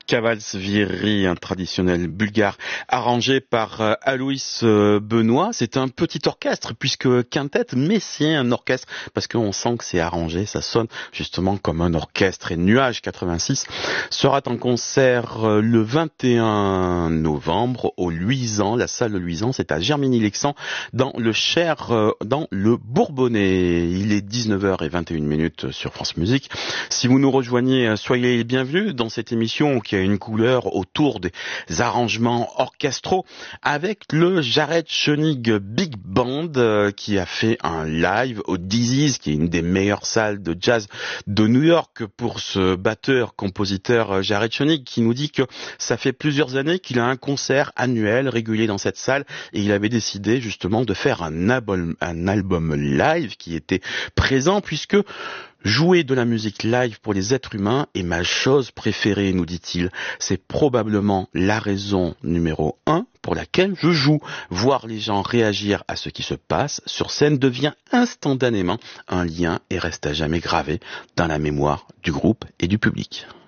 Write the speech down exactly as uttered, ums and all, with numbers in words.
Kavalsviri, un traditionnel bulgare arrangé par euh, Aloïs euh, Benoît. C'est un petit orchestre puisque quintet, mais c'est un orchestre parce qu'on sent que c'est arrangé, ça sonne justement comme un orchestre. Et Nuage quatre-vingt-six sera en concert euh, le vingt et un novembre au Luisan, la salle Luisan, c'est à Germigny-Lexan dans le Cher, euh, dans le Bourbonnais. Il est dix-neuf heures vingt et une minutes sur France Musique. Si vous nous rejoignez, soyez les bienvenus dans cette émission qui a une couleur autour des arrangements orchestraux avec le Jared Schoenig Big Band euh, qui a fait un live au Dizzy's, qui est une des meilleures salles de jazz de New York, pour ce batteur, compositeur Jared Schoenig, qui nous dit que ça fait plusieurs années qu'il a un concert annuel régulier dans cette salle et il avait décidé justement de faire un album, un album live qui était présent, puisque jouer de la musique live pour les êtres humains est ma chose préférée, nous dit-il. C'est probablement la raison numéro un pour laquelle je joue. Voir les gens réagir à ce qui se passe sur scène devient instantanément un lien et reste à jamais gravé dans la mémoire du groupe et du public.